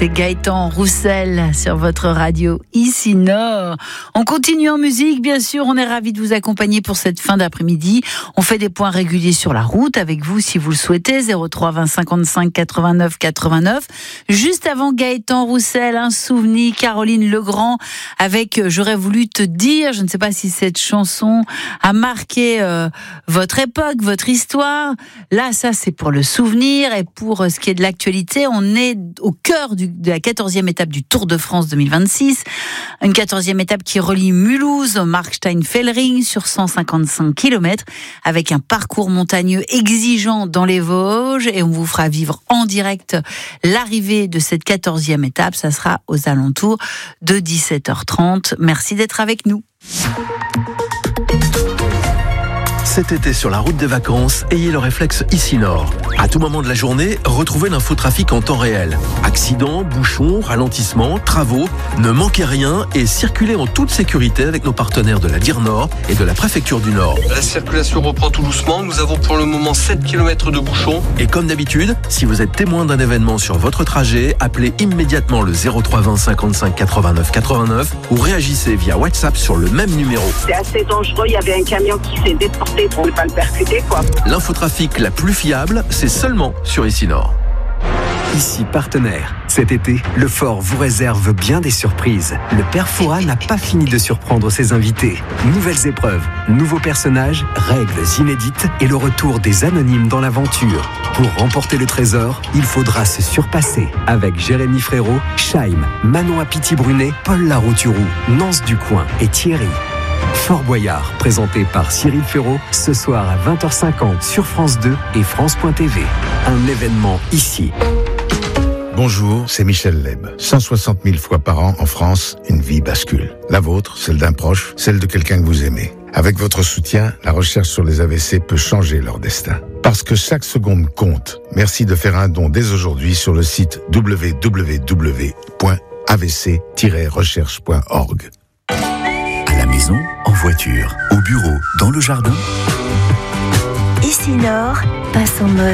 Gaëtan Roussel sur votre radio Ici Nord. On continue en musique, bien sûr. On est ravis de vous accompagner pour cette fin d'après-midi. On fait des points réguliers sur la route avec vous si vous le souhaitez. 03 20 55 89 89. Juste avant Gaëtan Roussel, un souvenir, Caroline Legrand avec J'aurais voulu te dire. Je ne sais pas si cette chanson a marqué votre époque, votre histoire. Là, ça c'est pour le souvenir, et pour ce qui est de l'actualité, on est au cœur de la 14e étape du Tour de France 2026. Une 14e étape qui relie Mulhouse au Markstein-Fellring sur 155 km, avec un parcours montagneux exigeant dans les Vosges, et on vous fera vivre en direct l'arrivée de cette 14e étape. Ça sera aux alentours de 17h30. Merci d'être avec nous. Cet été sur la route des vacances, ayez le réflexe Ici Nord. À tout moment de la journée, retrouvez l'infotrafic en temps réel. Accidents, bouchons, ralentissements, travaux, ne manquez rien et circulez en toute sécurité avec nos partenaires de la DIR Nord et de la préfecture du Nord. La circulation reprend tout doucement. Nous avons pour le moment 7 km de bouchons. Et comme d'habitude, si vous êtes témoin d'un événement sur votre trajet, appelez immédiatement le 03 20 55 89 89 ou réagissez via WhatsApp sur le même numéro. C'est assez dangereux, il y avait un camion qui s'est déporté pour ne pas le percuter, quoi. L'infotrafic la plus fiable, c'est seulement sur Ici Nord. Ici partenaire. Cet été, le Fort vous réserve bien des surprises. Le Père Fouras n'a pas fini de surprendre ses invités. Nouvelles épreuves, nouveaux personnages, règles inédites et le retour des anonymes dans l'aventure. Pour remporter le trésor, il faudra se surpasser. Avec Jérémy Frérot, Chaim, Manon Apiti-Brunet, Paul Larouturou, Nance Ducoing et Thierry. Fort Boyard, présenté par Cyril Ferraud, ce soir à 20h50 sur France 2 et France.tv. Un événement ici. Bonjour, c'est Michel Leb. 160 000 fois par an en France, une vie bascule. La vôtre, celle d'un proche, celle de quelqu'un que vous aimez. Avec votre soutien, la recherche sur les AVC peut changer leur destin. Parce que chaque seconde compte. Merci de faire un don dès aujourd'hui sur le site www.avc-recherche.org. À la maison, en voiture, au bureau, dans le jardin. Ici Nord passe en mode